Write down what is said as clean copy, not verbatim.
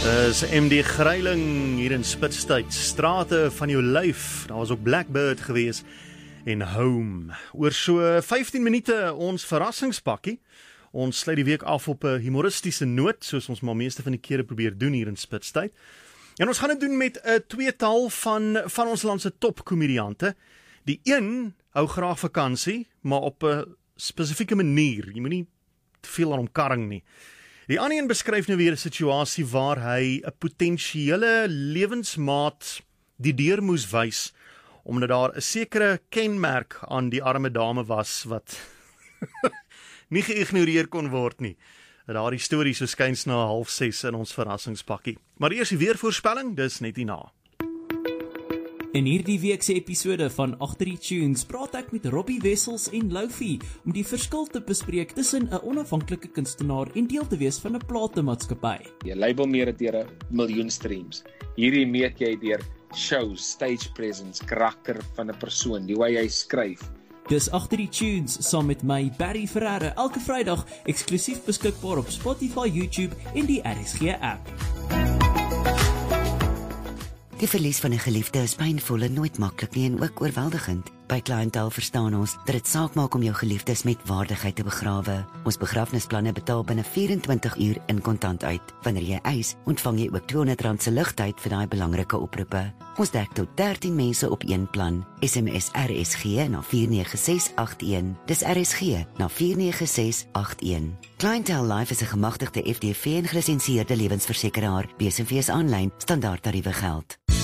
Dis MD Greiling hier in Spitstyd, strate van jou lyf. Daar was ook Blackbird gewees en Home. Oor so 15 minute ons verrassingspakkie. Ons sluit die week af op 'n humoristiese noot, soos ons maar meeste van die kere probeer doen hier in Spitstyd. En ons gaan dit doen met 'n tweetal van ons land se topkomediante. Die een hou graag vakansie, maar op 'n spesifieke manier. Jy moet nie te veel aan hom karring nie. Die ander een beskryf nou weer 'n situasie waar hy 'n potensiële lewensmaat die deur moes wys, omdat daar 'n sekere kenmerk aan die arme dame was wat nie geïgnoreer kon word nie. Daardie storie so skuins na 6:30 in ons verrassingspakkie. Maar eers die weervoorspelling, dis net hierna. In hierdie week se episode van Agter die Tunes praat ek met Robbie Wessels en Loufie om die verskil te bespreek tussen 'n onafhanklike kunstenaar en deel te wees van 'n platemaatskappy. Jy label meer deur 'n miljoen streams. Hierdie meet jy deur shows, stage presence, karakter van 'n persoon, die way hy skryf. Dis Agter die Tunes saam met my Barry Ferreira elke Vrydag eksklusief beskikbaar op Spotify, YouTube en die RSG app. Die verlies van 'n geliefde is pynvol en nooit maklik nie en ook oorweldigend. By Clientele verstaan ons dat dit saak maak om jou geliefdes met waardigheid te begrawe. Ons begrafnisplanne betaal binne 24 uur in kontant uit. Wanneer jy eis, ontvang jy ook R200 se ligtyd vir daai belangrike oproepe. Ons dek tot 13 mense op een plan. SMS RSG na 49681. Dis RSG na 49681. Clientele Life is 'n gemagtigde FDV en gelisensieerde lewensversekeraar. BSV is aanlyn, standaard tariewe geld.